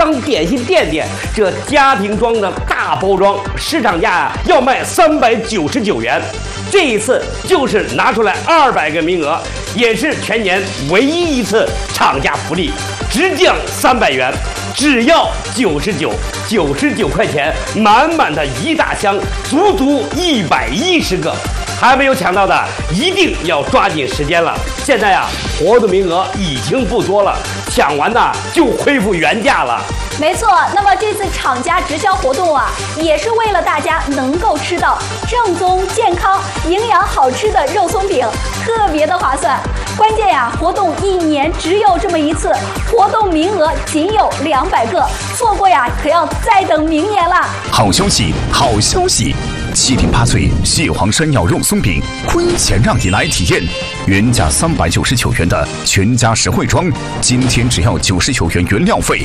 当点心店店，这家庭装的大包装，市场价要卖399元。这一次就是拿出来200个名额，也是全年唯一一次厂家福利，直降300元，只要99块钱，满满的一大箱，足足110个。还没有抢到的，一定要抓紧时间了。现在啊，活动名额已经不多了，抢完呢就恢复原价了。 没错，那么这次厂家直销活动啊，也是为了大家能够吃到正宗、健康、营养好吃的肉松饼，特别的划算。关键呀，活动1年只有这么一次，活动名额仅有200个，错过呀可要再等明年了。 好消息，好消息！7品8脆蟹黄山药肉松饼，亏钱让你来体验。原价399元的全家实惠装，今天只要99元原料费。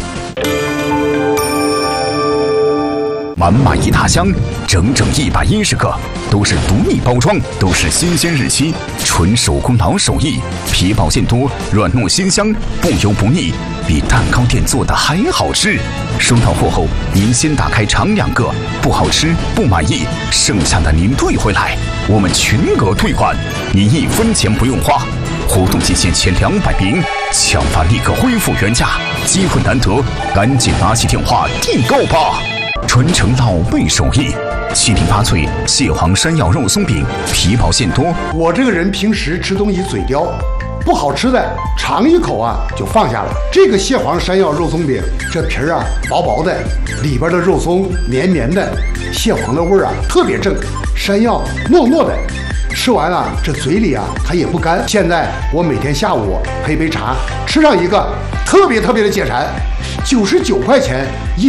满满一大箱，整整110个，都是独立包装，都是新鲜日期，纯手工老手艺，皮薄馅多，软糯鲜香，不油不腻，比蛋糕店做的还好吃。收到货后，您先打开尝2个，不好吃不满意，剩下的您退回来，我们全额退款，您1分钱不用花。活动期限前200名，抢发立刻恢复原价，机会难得，赶紧拿起电话订购吧！传承老辈手艺，7品8脆蟹黄山药肉松饼，皮薄馅多。 我这个人平时吃东西嘴刁，不好吃的尝一口啊就放下了。这个蟹黄山药肉松饼，这皮儿啊薄薄的，里边的肉松绵绵的，蟹黄的味儿啊特别正，山药糯糯的。吃完啊，这嘴里啊它也不干。现在我每天下午配杯茶，吃上一个，特别的解馋。99块钱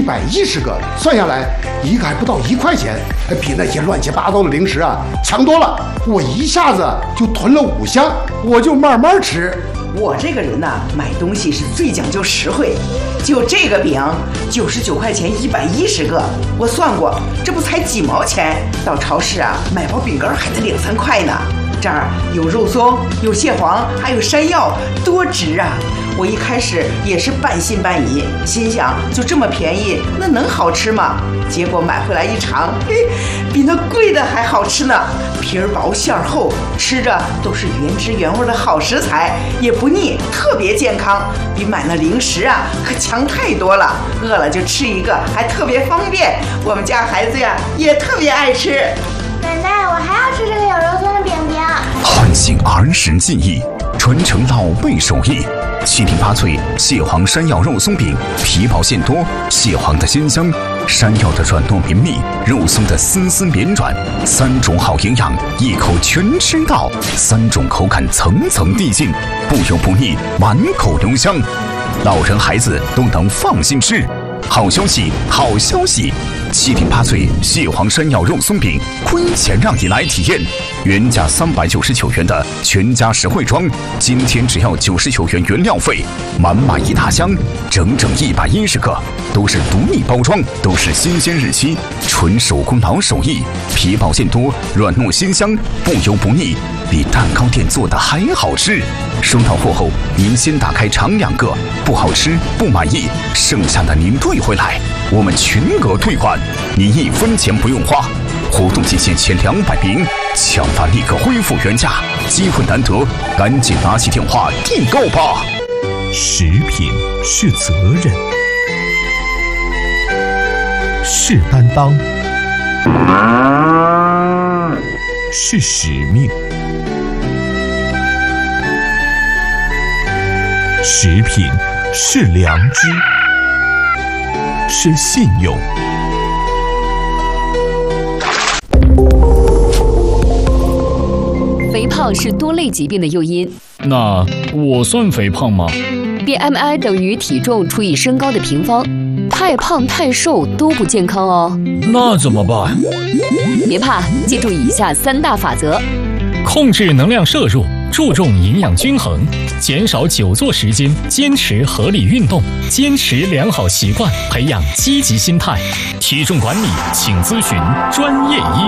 110个，算下来一个还不到1块钱，比那些乱七八糟的零食啊强多了。我一下子就囤了5箱，我就慢慢吃。 我这个人呢，买东西是最讲究实惠。就这个饼，99块钱110个，我算过，这不才几毛钱。到超市啊，买包饼干还得2、3块呢。这儿有肉松，有蟹黄，还有山药，多值啊！我一开始也是半信半疑，心想就这么便宜，那能好吃吗？结果买回来一尝，比那贵的还好吃呢。皮儿薄馅儿厚，吃着都是原汁原味的好食材，也不腻，特别健康，比买那零食啊可强太多了。饿了就吃一个，还特别方便。我们家孩子呀也特别爱吃。 奶奶，我还要吃这个有肉松的饼饼。 唤醒儿时记忆，传承老辈手艺。7品8脆蟹黄山药肉松饼，皮薄馅多，蟹黄的鲜香，山药的软糯绵密，肉松的丝丝绵软，3种好营养，一口全吃到，3种口感层层递进，不油不腻，满口留香，老人孩子都能放心吃。好消息，好消息！7品8脆蟹黄山药肉松饼，亏钱让你来体验。原价399元的全家实惠装，今天只要99元原料费，满满一大箱，整整110个，都是独立包装，都是新鲜日期，纯手工老手艺，皮薄馅多，软糯鲜香，不油不腻，比蛋糕店做的还好吃。收到货后，您先打开尝2个，不好吃不满意，剩下的您退回来，我们全额退款，您1分钱不用花。活动期限前200名，抢发立刻恢复原价，机会难得，赶紧拿起电话订购吧。 食品是责任，是担当，是使命。食品是良知，是信用。 肥胖是多类疾病的诱因。 那我算肥胖吗？ BMI 等于体重除以身高的平方，太胖太瘦都不健康哦。 那怎么办？ 别怕，记住以下3大法则： 控制能量摄入，注重营养均衡，减少久坐时间，坚持合理运动，坚持良好习惯，培养积极心态。体重管理，请咨询专业医